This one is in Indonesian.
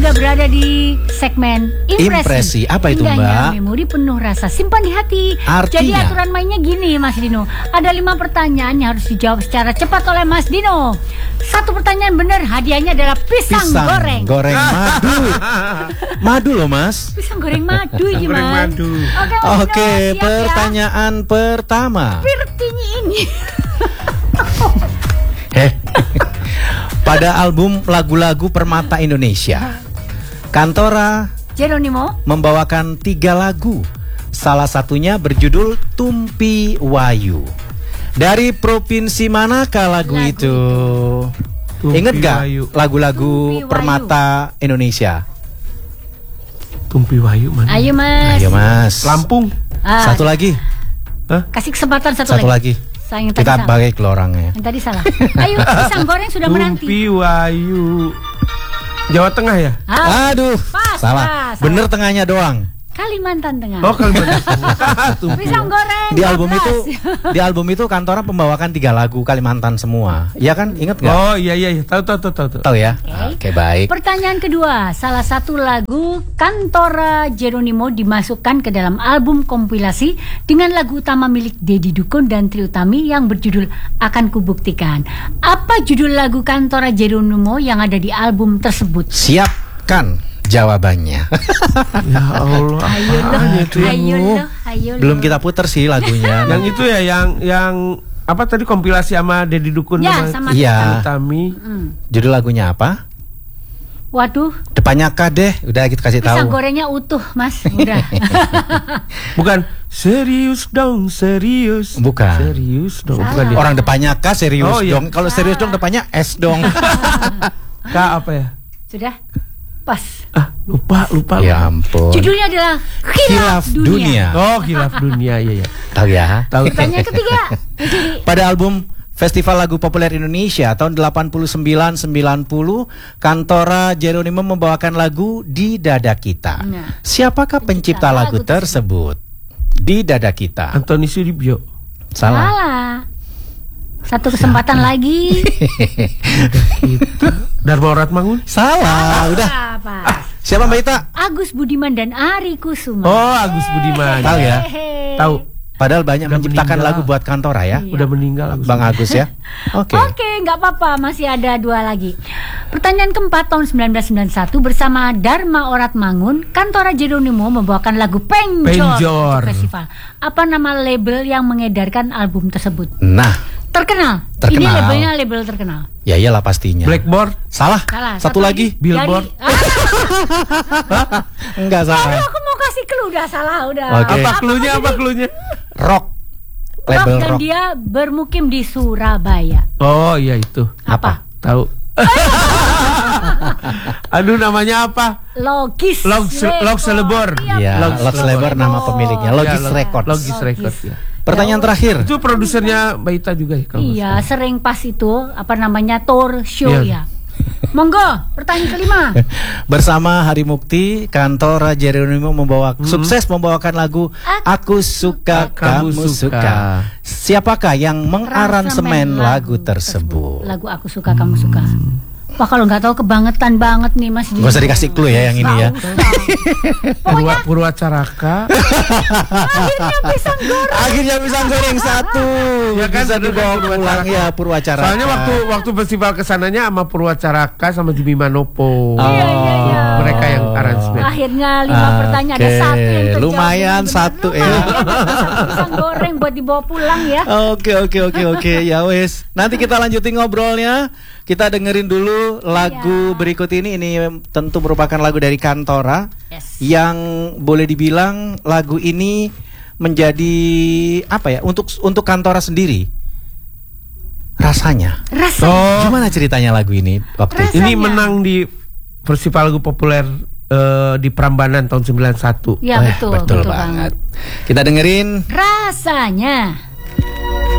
sudah berada di segmen Impresi. Apa itu, Indahnya Mbak? memori penuh rasa simpan di hati. Artinya? Jadi aturan mainnya gini, Mas Dino. Ada 5 pertanyaan yang harus dijawab secara cepat oleh Mas Dino. 1 pertanyaan benar, hadiahnya adalah pisang goreng. Goreng madu. Madu loh, Mas. Pisang goreng madu, Goreng gimana? madu. Oke, Mas Oke, Dino, siap pertanyaan pertama. ya. Pirtinya ini. Pada album lagu-lagu Permata Indonesia, Kantora Jeronimo membawakan 3 lagu. Salah satunya berjudul Tumpi Wayu. Dari provinsi manakah lagu itu? Tumpi Ingat gak Wayu. lagu-lagu Tumpi Wayu. Permata Indonesia? Tumpi Wayu mana? Ayo Mas. Ayo Mas. Lampung. Satu lagi. Kasih kesempatan satu Satu lagi. lagi. Yang tadi Kita salah. bagi kelorangnya. Yang tadi salah. Ayo, pisang goreng sudah menanti. Tumpi Wayu. Jawa Tengah ya? Aduh, Pas, salah. pas, Bener tengahnya doang. Kalimantan Tengah. Oh, Kalimantan. Tumpi Pisang Wayu. goreng. Di album 14. itu, di album itu Kantora membawakan 3 lagu Kalimantan semua. Iya kan? Ingat nggak? Oh iya iya, tahu. Tahu ya? Oke. Oke, baik. Pertanyaan kedua, salah satu lagu Kantora Jeronimo dimasukkan ke dalam album kompilasi dengan lagu utama milik Dedi Dukun dan Tri Utami yang berjudul Akan Kubuktikan. Apa judul lagu Kantora Jeronimo yang ada di album tersebut? Siapkan jawabannya. Ya Allah. Ayo apaan loh, itu ya? ayo loh, ayo loh. Belum kita puter sih lagunya. Yang itu ya, yang apa tadi kompilasi sama Dedi Dukun Ya, sama Iya. Utami. Judul lagunya apa? Waduh, Depannya K deh. Udah kita kasih pisang tahu. gorengnya utuh, Mas. Udah. Bukan serius dong, serius. Bukan. Serius dong. Salah. Bukan ya? Orang depannya K serius Oh, iya. dong. Kalau serius dong depannya S dong. K apa ya? Sudah? Pas. Lupa. Ya ampun. Judulnya adalah Khilaf Dunia. Oh, Khilaf Dunia, iya ya. Tahu ya? Tahu. Pertanyaan ketiga. Pada album Festival Lagu Populer Indonesia tahun 89-90, Kantora Jeronimo membawakan lagu Di Dada Kita. Nah. Siapakah pencipta lagu tersebut? Di Dada Kita. Antoni Sudibyo. Salah. Salah. Satu kesempatan lagi. Dharma Oratmangun. Salah. Udah. Apa? Siapa Mbak Ita? Agus Budiman dan Ari Kusuma. Oh, Agus Budiman. Tahu ya? Hehehe. Tahu. Padahal banyak Udah menciptakan meninggal. lagu buat Kantora ya. Iya. Udah meninggal Agus. Bang Agus ya. Oke. Oke, nggak apa-apa, masih ada 2 lagi. Pertanyaan keempat tahun 1991 bersama Dharma Oratmangun, Kantora Jeronimo membawakan lagu Penjor Penjor. untuk festival. Apa nama label yang mengedarkan album tersebut? Nah, Terkenal. Ini Terkenal. labelnya label terkenal. ya iyalah pastinya. Blackboard. Salah. Salah. Satu lagi. Billboard. Enggak Aduh, salah. aku mau kasih clue, udah salah, udah. Oke. Apa klunya? Apa klunya? Rock. Rock Label dan rock. dia bermukim di Surabaya. Oh, iya itu. Apa? Tahu. Aduh, namanya apa? Logis. Log Selebor. Iya, Logis Logis Labor nama pemiliknya. Logis Ya, Records. Logis Records ya. Pertanyaan terakhir. Itu produsernya Mbak Ita juga ya kalau nggak Iya, salah. sering pas itu apa namanya tour show Iya. ya. Monggo, pertanyaan kelima. Bersama Hari Mukti, Kantora Jeronimo sukses membawakan lagu Aku Suka Kamu Suka. Siapakah yang mengaransemen lagu tersebut? Lagu Aku Suka Kamu Suka. Wah, kalau nggak tahu kebangetan banget nih Mas. Gak usah dikasih clue ya yang ini ya. Purwacaraka. Akhirnya pisang goreng. Akhirnya pisang goreng 1. Ya kan, Bisa bener dibawa kan, pulang ya Purwacaraka. Soalnya waktu festival kesananya sama Purwacaraka sama Jimmy Manopo. Iya, iya. Mereka yang aransemen. Akhirnya 5 pertanyaan ada Oke, 1 yang terjawab. lumayan Bener, 1 ya. lumayan. Pisang goreng buat dibawa pulang ya. Oke. Ya wes. Nanti kita lanjutin ngobrolnya. Kita dengerin dulu lagu berikut ini. Ini tentu merupakan lagu dari Kantora. Yes. Yang boleh dibilang lagu ini menjadi apa ya? Untuk Kantora sendiri. Rasanya. Gimana ceritanya lagu ini waktu itu? Ini menang di Festival Lagu Populer di Prambanan tahun 91. Ya, betul Betul banget. Kita dengerin Rasanya.